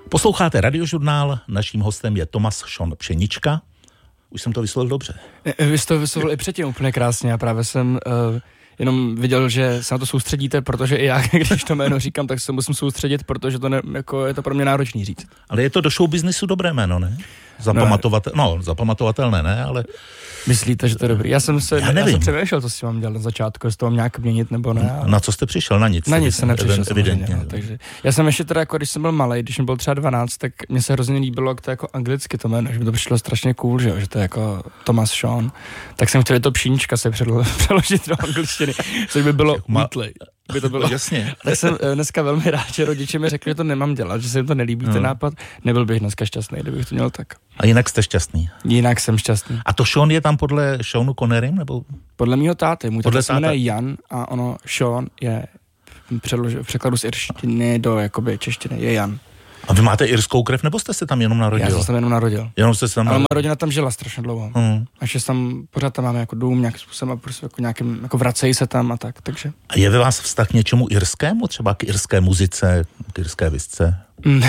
Posloucháte Radiožurnál, naším hostem je Tomas Sean Pšenička. Už jsem to vyslovil dobře. Vy jste to vyslovil i předtím úplně krásně. Já právě jsem jenom viděl, že se na to soustředíte, protože i já, když to jméno říkám, tak se musím soustředit, protože to je to pro mě náročný říct. Ale je to do showbiznisu dobré jméno, ne? Zapamatovatelné, ne, ale... Myslíte, že to je dobrý? Já jsem přemýšlel, co si mám dělat na začátku, jestli to mám nějak měnit nebo ne. Ale... Na co jste přišel? Na nic. Na nic jsem nepřišel, evidentně. No, takže já jsem ještě teda, jako když jsem byl malej, když jsem byl třeba 12, tak mně se hrozně líbilo, jak to jako anglicky to jméno, že mi to přišlo strašně cool, že to je jako Thomas Sean. Tak jsem chtěl to Pšínička se přeložit do angličtiny, což by bylo Wheatley. By to bylo. Jasně. Tak jsem dneska velmi rád, že rodiče mi řekli, že to nemám dělat, že se jim to nelíbí ten nápad. Nebyl bych dneska šťastný, kdybych to měl tak. A jinak jste štěstný? Jinak jsem šťastný. A to Sean je tam podle Seanu Connerym, nebo? Podle mýho táty. Můj táta se jmenuje Jan a ono Sean je v překladu z irštiny do jakoby češtiny je Jan. A vy máte irskou krev, nebo jste se tam jenom narodil? Já jsem se tam jenom narodil. Ale moje rodina tam žila strašně dlouho. Až tam pořád tam máme jako dům nějakým způsobem a prostě jako nějakým, jako vracejí se tam a tak, takže. A je ve vás vztah k něčemu irskému? Třeba k irské muzice, k irské visce?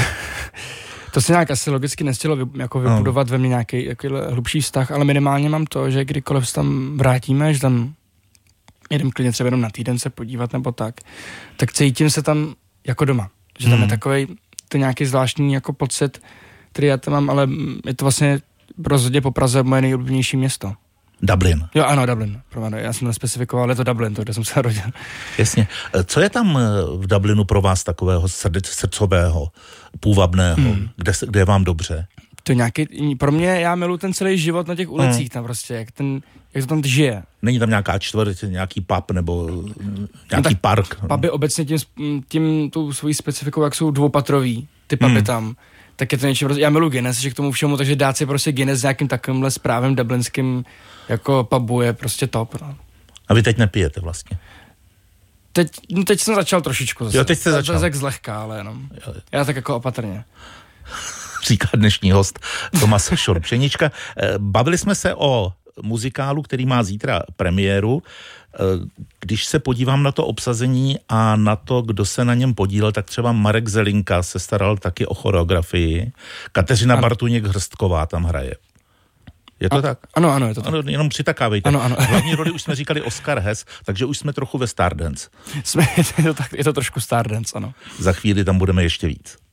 To se nějak asi logicky nestihlo jako vybudovat ve mně nějaký hlubší vztah, ale minimálně mám to, že kdykoliv se tam vrátíme, že tam jedem klidně třeba jenom na týden se podívat nebo tak cítím se tam jako doma. Že tam je takovej to nějaký zvláštní jako pocit, který já tam mám, ale je to vlastně rozhodně po Praze moje nejoblíbenější město. Dublin. Jo, ano, Dublin. Já jsem nespecifikoval, ale je to Dublin, to, kde jsem se narodil. Jasně. Co je tam v Dublinu pro vás takového srdcového, půvabného, kde je vám dobře? To nějaký, pro mě, já miluji ten celý život na těch ulicích tam prostě, jak to tam žije. Není tam nějaká čtvrť, nějaký pub nebo nějaký park? Puby obecně tím tou svojí specifikou, jak jsou dvoupatrový, ty puby tam, tak je to něčím, já miluji Guinness, že k tomu všemu, takže dát si prostě Guinness s nějakým takovýmhle správem dublinským jako pubu je prostě top. No. A vy teď nepijete vlastně? Teď jsem začal trošičku zase. Jo, teď jste začal. To je tak zlehka, ale jenom. Já tak jako opatrně. Říká dnešní host Tomas Sean Pšenička. Bavili jsme se o muzikálu, který má zítra premiéru. Když se podívám na to obsazení a na to, kdo se na něm podílel, tak třeba Marek Zelinka se staral taky o choreografii. Kateřina Bartuněk-Hrstková tam hraje. Je to tak? Ano, je to tak. Ano, jenom přitakávejte. Ano. Hlavní roli už jsme říkali Oscar Hess, takže už jsme trochu ve Stardance. Je to trošku Stardance, ano. Za chvíli tam budeme ještě víc.